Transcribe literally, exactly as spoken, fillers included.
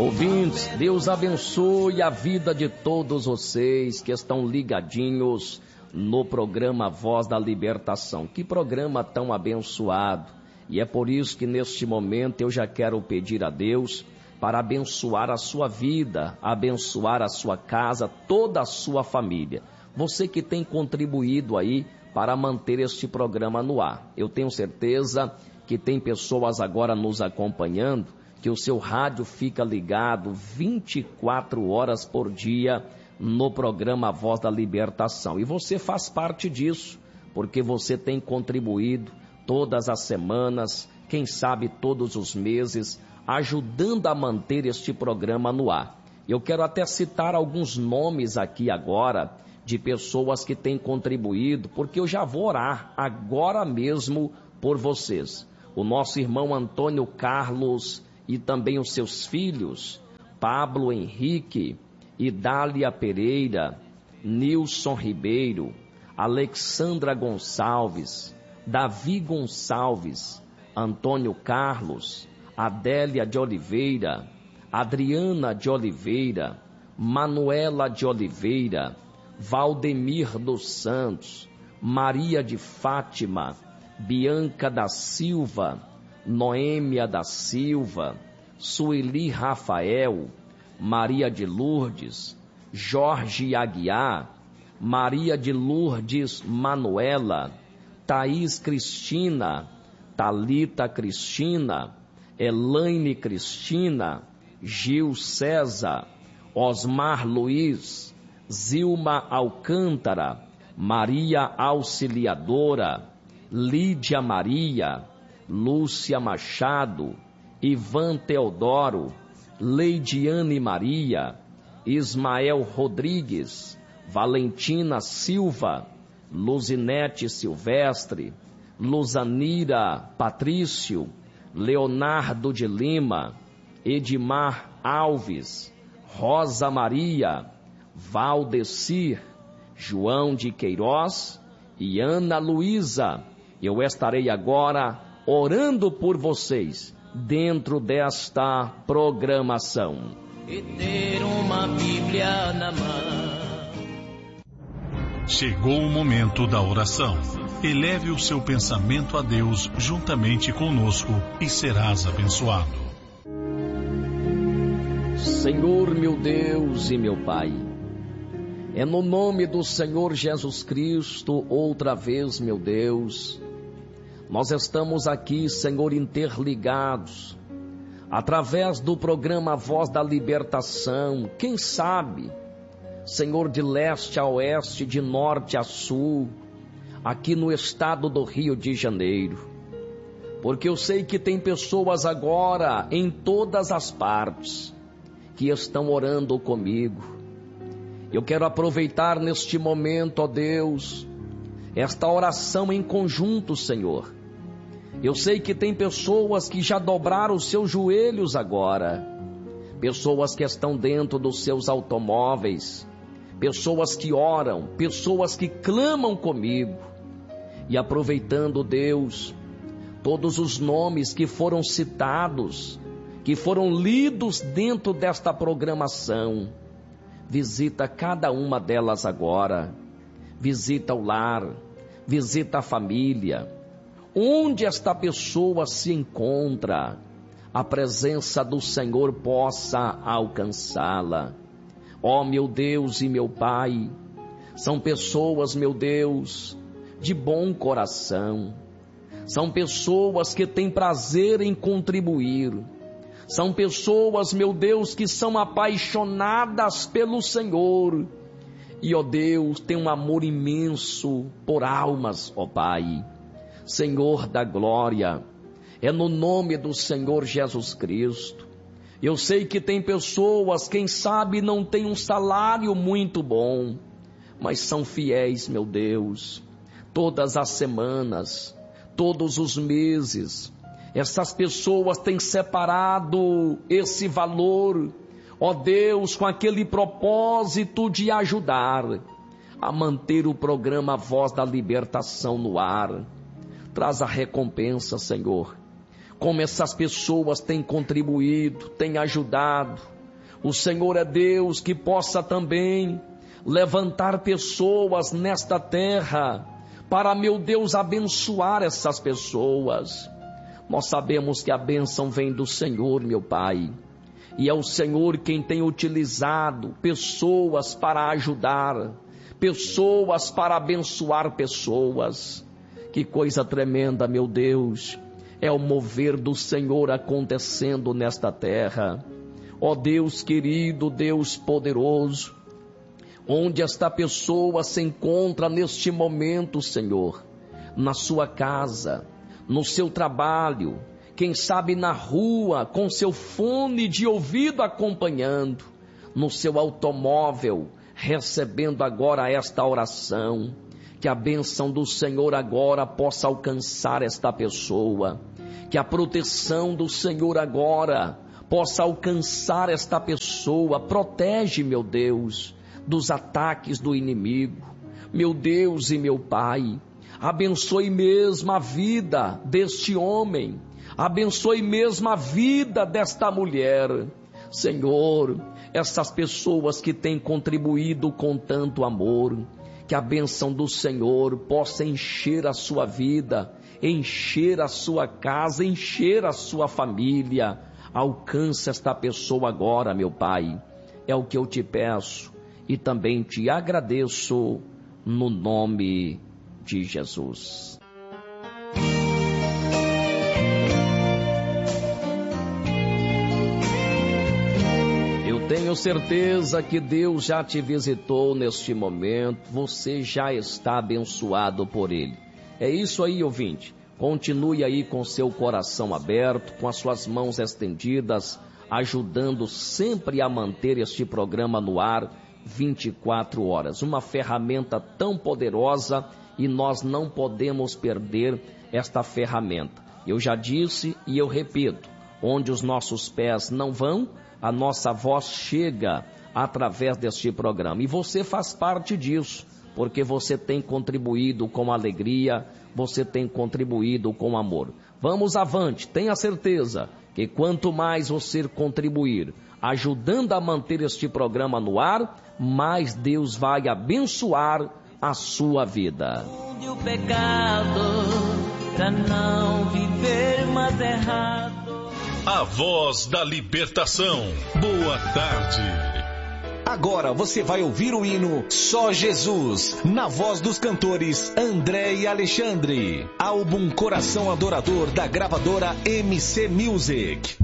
Ouvintes, Deus abençoe a vida de todos vocês que estão ligadinhos no programa Voz da Libertação. Que programa tão abençoado! E é por isso que neste momento eu já quero pedir a Deus para abençoar a sua vida, abençoar a sua casa, toda a sua família. Você que tem contribuído aí para manter este programa no ar. Eu tenho certeza que tem pessoas agora nos acompanhando, que o seu rádio fica ligado vinte e quatro horas por dia no programa Voz da Libertação. E você faz parte disso, porque você tem contribuído todas as semanas, quem sabe todos os meses, ajudando a manter este programa no ar. Eu quero até citar alguns nomes aqui agora de pessoas que têm contribuído, porque eu já vou orar agora mesmo por vocês. O nosso irmão Antônio Carlos e também os seus filhos, Pablo Henrique, Idália Pereira, Nilson Ribeiro, Alexandra Gonçalves, Davi Gonçalves, Antônio Carlos, Adélia de Oliveira, Adriana de Oliveira, Manuela de Oliveira, Valdemir dos Santos, Maria de Fátima, Bianca da Silva, Noêmia da Silva, Sueli Rafael, Maria de Lourdes, Jorge Aguiar, Maria de Lourdes Manuela, Thaís Cristina, Talita Cristina, Elaine Cristina, Gil César, Osmar Luiz, Zilma Alcântara, Maria Auxiliadora, Lídia Maria, Lúcia Machado, Ivan Teodoro, Leidiane Maria, Ismael Rodrigues, Valentina Silva, Luzinete Silvestre, Luzanira Patrício, Leonardo de Lima, Edmar Alves, Rosa Maria, Valdecir, João de Queiroz e Ana Luísa. Eu estarei agora orando por vocês dentro desta programação. E ter uma Bíblia na mão. Chegou o momento da oração. Eleve o seu pensamento a Deus juntamente conosco e serás abençoado. Senhor meu Deus e meu Pai, é no nome do Senhor Jesus Cristo, outra vez, meu Deus, nós estamos aqui, Senhor, interligados, através do programa Voz da Libertação, quem sabe, Senhor, de leste a oeste, de norte a sul, aqui no estado do Rio de Janeiro, porque eu sei que tem pessoas agora em todas as partes que estão orando comigo. Eu quero aproveitar neste momento, ó Deus, esta oração em conjunto, Senhor. Eu sei que tem pessoas que já dobraram os seus joelhos agora, pessoas que estão dentro dos seus automóveis, pessoas que oram, pessoas que clamam comigo. E aproveitando, Deus, todos os nomes que foram citados, que foram lidos dentro desta programação, visita cada uma delas agora, visita o lar, visita a família, onde esta pessoa se encontra, a presença do Senhor possa alcançá-la. Ó meu Deus e meu Pai, são pessoas, meu Deus, de bom coração, são pessoas que têm prazer em contribuir, são pessoas, meu Deus, que são apaixonadas pelo Senhor. E, ó Deus, tem um amor imenso por almas, ó Pai. Senhor da glória, é no nome do Senhor Jesus Cristo. Eu sei que tem pessoas, quem sabe não tem um salário muito bom, mas são fiéis, meu Deus. Todas as semanas, todos os meses, essas pessoas têm separado esse valor, ó Deus, com aquele propósito de ajudar a manter o programa Voz da Libertação no ar. Traz a recompensa, Senhor. Como essas pessoas têm contribuído, têm ajudado, O Senhor é Deus que possa também levantar pessoas nesta terra para, meu Deus, abençoar essas pessoas. Nós sabemos que a bênção vem do Senhor, meu Pai, e é o Senhor quem tem utilizado pessoas para ajudar, pessoas para abençoar pessoas. Que coisa tremenda, meu Deus, é o mover do Senhor acontecendo nesta terra. Ó Deus querido, Deus poderoso, onde esta pessoa se encontra neste momento, Senhor, na sua casa, no seu trabalho, quem sabe na rua, com seu fone de ouvido acompanhando, no seu automóvel, recebendo agora esta oração, que a bênção do Senhor agora possa alcançar esta pessoa, que a proteção do Senhor agora possa alcançar esta pessoa. Protege, meu Deus, dos ataques do inimigo, meu Deus e meu Pai. Abençoe mesmo a vida deste homem, abençoe mesmo a vida desta mulher. Senhor, essas pessoas que têm contribuído com tanto amor, que a bênção do Senhor possa encher a sua vida, encher a sua casa, encher a sua família. Alcance esta pessoa agora, meu Pai, é o que eu te peço e também te agradeço no nome de Jesus. Eu tenho certeza que Deus já te visitou neste momento, você já está abençoado por Ele. É isso aí, ouvinte. Continue aí com seu coração aberto, com as suas mãos estendidas, ajudando sempre a manter este programa no ar vinte e quatro horas. Uma ferramenta tão poderosa e nós não podemos perder esta ferramenta. Eu já disse e eu repito, onde os nossos pés não vão, a nossa voz chega através deste programa. E você faz parte disso, porque você tem contribuído com alegria, você tem contribuído com amor. Vamos avante, tenha certeza que quanto mais você contribuir, ajudando a manter este programa no ar, mais Deus vai abençoar a sua vida. O pecado pra não viver mais errado. A voz da libertação. Boa tarde. Agora você vai ouvir o hino Só Jesus, na voz dos cantores André e Alexandre. Álbum Coração Adorador da gravadora M C Music.